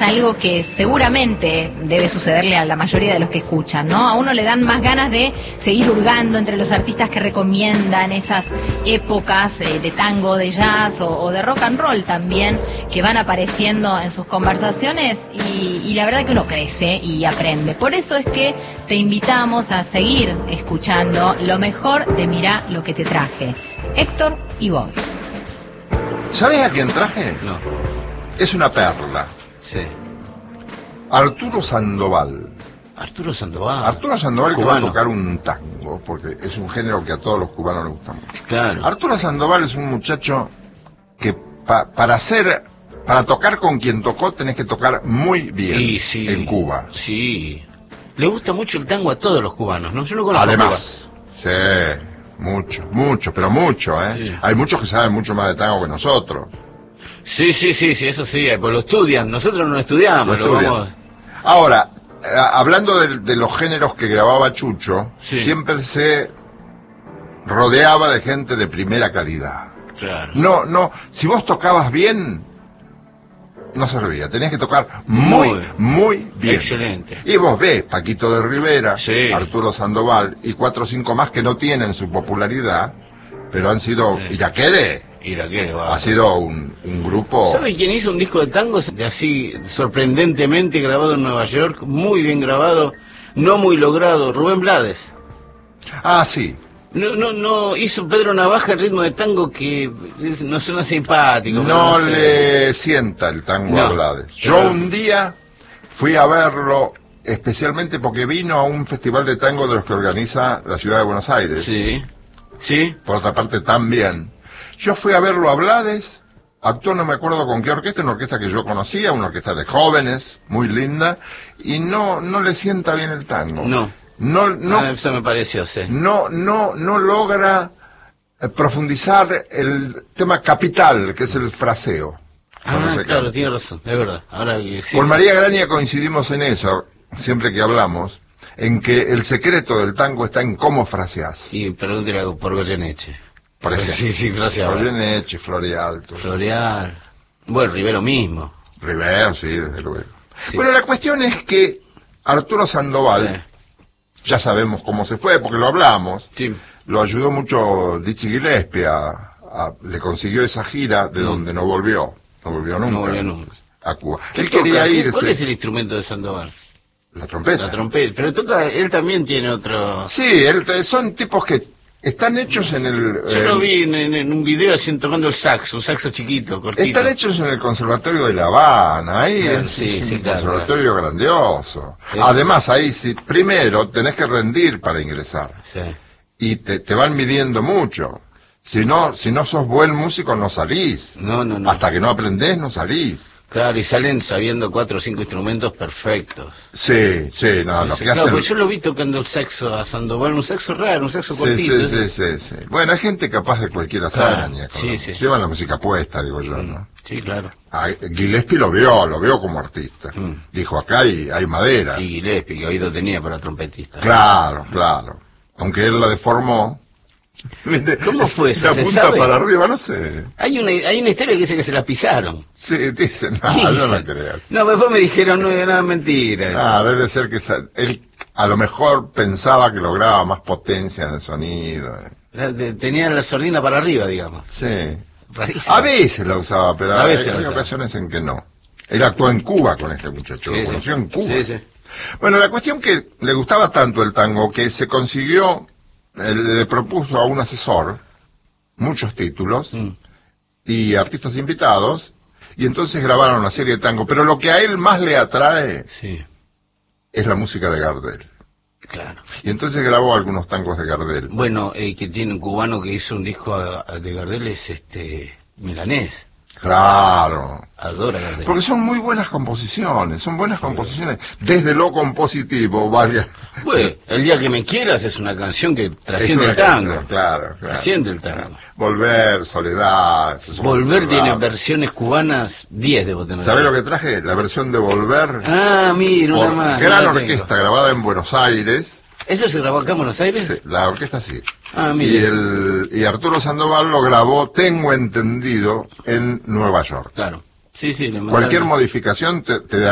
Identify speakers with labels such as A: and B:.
A: algo que seguramente debe sucederle a la mayoría de los que escuchan, ¿no? A uno le dan más ganas de seguir hurgando entre los artistas que recomiendan esas épocas de tango, de jazz o de rock and roll también, que van apareciendo en sus conversaciones y la verdad que uno crece y aprende. Por eso es que te invitamos a seguir escuchando lo mejor de Mirá lo que te traje. Héctor y Bobby.
B: ¿Sabes a quién traje?
C: No.
B: Es una perla.
C: Sí.
B: Arturo Sandoval.
C: Arturo Sandoval.
B: Arturo Sandoval que va a
C: Cubano.
B: tocar un tango, porque es un género que a todos los cubanos les gusta mucho.
C: Claro.
B: Arturo Sandoval es un muchacho que para tocar con quien tocó tenés que tocar muy bien
C: Sí, sí.
B: en Cuba.
C: Sí. Le gusta mucho el tango a todos los cubanos, ¿no? Yo no conozco
B: Además, sí, mucho, pero mucho, ¿eh?
C: Sí.
B: Hay muchos que saben mucho más de tango que nosotros.
C: Cuba. Sí, eso sí, pues lo estudian. Nosotros no lo estudiamos,
B: Lo estudian.
C: vamos.
B: Ahora, hablando de los géneros que grababa Chucho,
C: Sí.
B: siempre se rodeaba de gente de primera calidad.
C: Claro.
B: No, si vos tocabas bien, no servía, tenías que tocar muy bien.
C: Excelente.
B: Y vos ves, Paquito de Rivera,
C: Sí.
B: Arturo Sandoval y 4 o 5 más que no tienen su popularidad, pero han sido,
C: Sí.
B: Iraquere
C: Iraquere, va.
B: ha sido un grupo...
C: ¿Sabe quién hizo un disco de tangos así sorprendentemente grabado en Nueva York? Muy bien grabado, no muy logrado. Rubén Blades.
B: Ah, sí.
C: No hizo Pedro Navaja el ritmo de tango que no suena simpático.
B: No
C: sé.
B: le sienta el tango a
C: No.
B: Blades. Yo un día fui a verlo especialmente porque vino a un festival de tango de los que organiza la ciudad de Buenos Aires.
C: Sí.
B: Por otra parte también. Yo fui a verlo a Blades, actuó no me acuerdo con qué orquesta, una orquesta que yo conocía, una orquesta de jóvenes, muy linda, y no le sienta bien el tango.
C: No, eso me pareció, sí.
B: No logra profundizar el tema capital, que es el fraseo. cuando se
C: Claro,
B: canta.
C: tiene razón, es verdad. Ahora que sí,
B: Con
C: sí.
B: María Graña coincidimos en eso, siempre que hablamos, en que el secreto del tango está en cómo fraseás.
C: Y pregúntele por Goyeneche.
B: Por ejemplo.
C: Sí, fraseaba.
B: Goyeneche, Florialto.
C: Floreal. Bueno, Rivero mismo.
B: Rivero, sí, desde luego.
C: Sí.
B: Bueno, la cuestión es que Arturo Sandoval, ya sabemos cómo se fue, porque lo hablamos,
C: Sí.
B: lo ayudó mucho Dizzy Gillespie, le consiguió esa gira de donde no volvió nunca.
C: No volvió nunca.
B: A Cuba.
C: ¿Qué
B: Él
C: toca?
B: quería irse.
C: ¿Cuál es el instrumento de Sandoval?
B: La trompeta.
C: La trompeta. Pero toca, él también tiene otro...
B: Sí, son tipos que están hechos en el...
C: Yo lo vi en un video así tocando el saxo, un saxo chiquito, cortito.
B: Están hechos en el Conservatorio de La Habana, ahí
C: Claro,
B: es
C: sí,
B: un
C: sí, claro,
B: conservatorio grandioso.
C: Sí.
B: Además, ahí sí, primero tenés que rendir para ingresar.
C: Sí.
B: Y te van midiendo mucho. Si no sos buen músico, no salís.
C: No.
B: Hasta que no aprendés, no salís.
C: Claro, y salen sabiendo 4 o 5 instrumentos perfectos.
B: Sí, no, lo que
C: Claro,
B: hacen...
C: pues yo lo vi tocando el saxo a Sandoval, un saxo raro, un saxo cortito.
B: Sí. Bueno, hay gente capaz de cualquier hazaña.
C: Claro, sí.
B: Llevan la música puesta, digo yo, ¿no?
C: Sí, claro.
B: Gillespie lo vio como artista. Dijo, acá hay madera.
C: Sí, Gillespie, que oído tenía para trompetista.
B: Claro. Aunque él la deformó.
C: ¿Cómo fue eso?
B: La
C: ¿Se
B: punta
C: sabe?
B: para arriba, no sé.
C: Hay una historia que dice que se la pisaron.
B: Sí, dicen, no, yo no creo.
C: No, después me dijeron, no, era mentira.
B: Debe ser que él a lo mejor pensaba que lograba más potencia en el sonido.
C: Tenía la sordina para arriba, digamos.
B: Sí.
C: Rarísimo.
B: A veces la usaba, pero
C: A veces la
B: hay
C: usaba.
B: ocasiones en que no. Él actuó en Cuba con este muchacho,
C: Sí,
B: lo conoció en Cuba.
C: Sí.
B: Bueno, la cuestión que le gustaba tanto el tango que se consiguió, le propuso a un asesor muchos títulos y artistas invitados, y entonces grabaron una serie de tango. Pero lo que a él más le atrae
C: Sí,
B: es la música de Gardel.
C: claro.
B: Y entonces grabó algunos tangos de Gardel.
C: Bueno, que tiene un cubano que hizo un disco de Gardel es milanés.
B: Claro.
C: Adora Gardel.
B: Porque son muy buenas composiciones, Desde lo compositivo, varias.
C: Bueno, El día que me quieras es una canción que
B: Es
C: trasciende
B: una
C: el tango.
B: canción, claro.
C: Trasciende el tango.
B: Volver, Soledad.
C: Volver tiene versiones cubanas 10 de tener.
B: ¿Sabés lo que traje? La versión de Volver.
C: Ah, mira, una
B: Por
C: más.
B: gran
C: no la
B: orquesta
C: tengo.
B: grabada en Buenos Aires.
C: ¿Eso se grabó acá en Buenos Aires?
B: Sí, la orquesta sí.
C: Ah, mire.
B: Y Arturo Sandoval lo grabó, tengo entendido, en Nueva York.
C: Claro. Sí, le mandaron.
B: Cualquier modificación te da